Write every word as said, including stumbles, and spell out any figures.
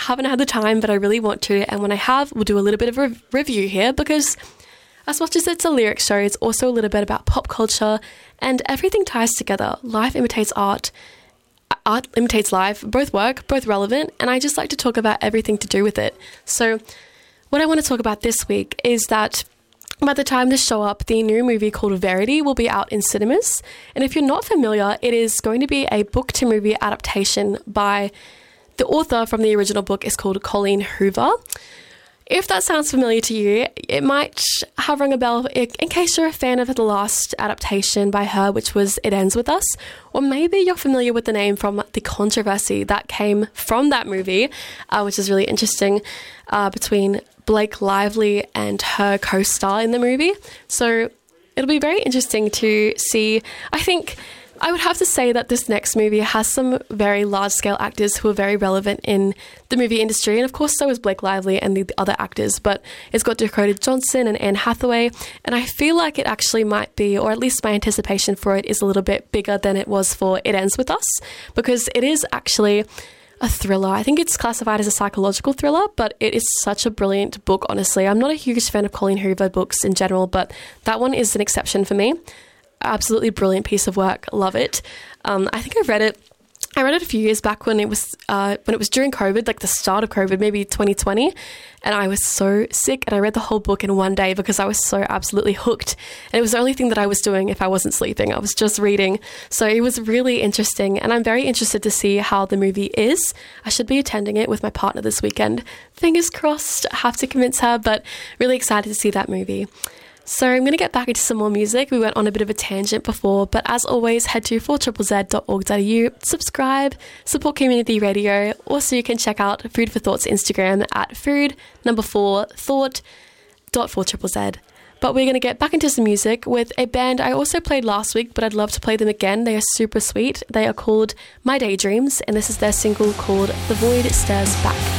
haven't had the time, but I really want to. And when I have, we'll do a little bit of a re- review here because as much as it's a lyric show, it's also a little bit about pop culture and everything ties together. Life imitates art. Art imitates life. Both work, both relevant. And I just like to talk about everything to do with it. So what I want to talk about this week is that by the time this show up, the new movie called Verity will be out in cinemas. And if you're not familiar, it is going to be a book to movie adaptation by the author from the original book is called Colleen Hoover. If that sounds familiar to you, it might have rung a bell in case you're a fan of the last adaptation by her, which was It Ends With Us. Or maybe you're familiar with the name from the controversy that came from that movie, uh, which is really interesting, uh, between Blake Lively and her co-star in the movie. So it'll be very interesting to see. I think I would have to say that this next movie has some very large-scale actors who are very relevant in the movie industry. And of course, so is Blake Lively and the other actors. But it's got Dakota Johnson and Anne Hathaway. And I feel like it actually might be, or at least my anticipation for it is a little bit bigger than it was for It Ends With Us. Because it is actually a thriller. I think it's classified as a psychological thriller, but it is such a brilliant book, honestly. I'm not a huge fan of Colleen Hoover books in general, but that one is an exception for me. Absolutely brilliant piece of work. Love it. Um, I think I read it. I read it a few years back when it was uh, when it was during COVID, like the start of COVID, maybe twenty twenty, and I was so sick. And I read the whole book in one day because I was so absolutely hooked. And it was the only thing that I was doing if I wasn't sleeping. I was just reading. So it was really interesting, and I'm very interested to see how the movie is. I should be attending it with my partner this weekend. Fingers crossed. I have to convince her, but really excited to see that movie. So I'm going to get back into some more music. We went on a bit of a tangent before, but as always, head to four z z z dot org dot a u, subscribe, support community radio. Also, you can check out Food for Thought's Instagram at food, number four, thought, dot four z z z. But we're going to get back into some music with a band I also played last week, but I'd love to play them again. They are super sweet. They are called My Daydreams, and this is their single called The Void Stares Back.